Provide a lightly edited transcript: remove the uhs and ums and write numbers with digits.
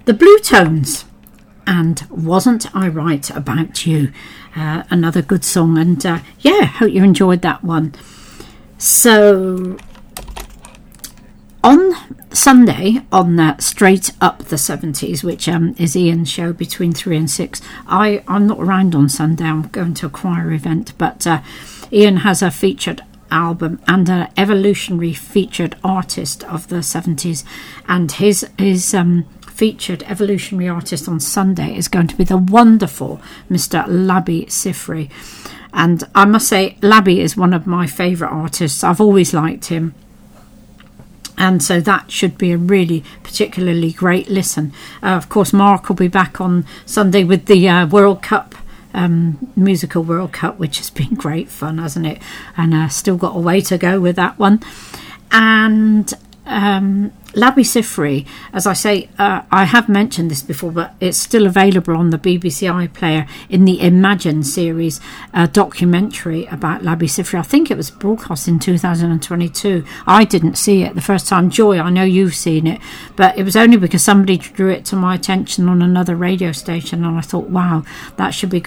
The Blue Tones and Wasn't I Right About You? Another good song, and hope you enjoyed that one. So on Sunday on Straight Up the 70s, which is Ian's show between 3 and 6, I'm not around on Sunday. I'm going to a choir event, but Ian has a featured album and an evolutionary featured artist of the 70s, and his featured evolutionary artist on Sunday is going to be the wonderful Mr. Labi Siffre. And I must say, Labi is one of my favourite artists. I've always liked him. And so that should be a really particularly great listen. Of course, Mark will be back on Sunday with the World Cup, musical World Cup, which has been great fun, hasn't it? And still got a way to go with that one. And Labi Siffre, as I say, I have mentioned this before, but it's still available on the BBC iPlayer in the Imagine series, a documentary about Labi Siffre. I think it was broadcast in 2022. I didn't see it the first time. Joy, I know you've seen it, but it was only because somebody drew it to my attention on another radio station, and I thought, wow, that should be